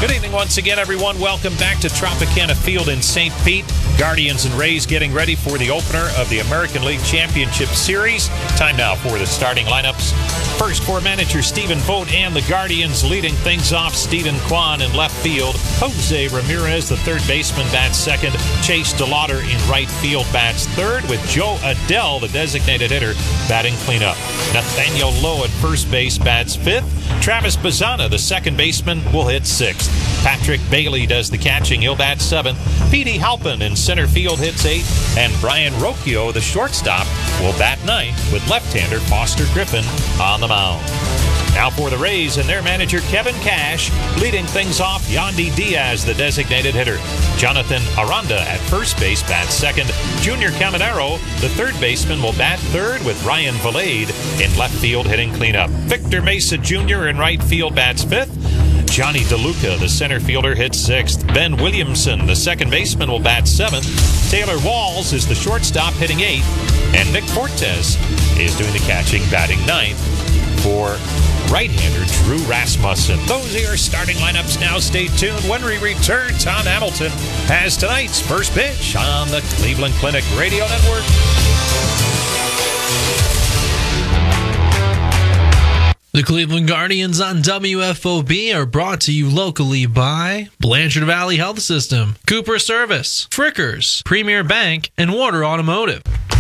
Good evening once again, everyone. Welcome back to Tropicana Field in St. Pete. Guardians and Rays getting ready for the opener of the American League Championship Series. Time now for the starting lineups. First for manager Stephen Vogt and the Guardians, leading things off Stephen Kwan in left field. Jose Ramirez, the third baseman, bats second. Chase DeLauder in right field bats third, with Joe Adell, the designated hitter, batting cleanup. Nathaniel Lowe at first base bats fifth. Travis Bazzana, the second baseman, will hit sixth. Patrick Bailey does the catching. He'll bat seventh. Petey Halpin in center field hits eighth. And Brian Rocchio, the shortstop, will bat ninth with left-hander Foster Griffin on the mound. Now for the Rays and their manager Kevin Cash, leading things off Yandy Diaz, the designated hitter. Jonathan Aranda at first base bats second. Junior Caminero, the third baseman, will bat third, with Ryan Valade in left field hitting cleanup. Victor Mesa Jr. in right field bats fifth. Johnny DeLuca, the center fielder, hits sixth. Ben Williamson, the second baseman, will bat seventh. Taylor Walls is the shortstop, hitting eighth. And Nick Fortes is doing the catching, batting ninth for right-hander Drew Rasmussen. Those are your starting lineups. Now stay tuned. When we return, Tom Hamilton has tonight's first pitch on the Cleveland Clinic Radio Network. The Cleveland Guardians on WFOB are brought to you locally by Blanchard Valley Health System, Cooper Service, Frickers, Premier Bank, and Water Automotive.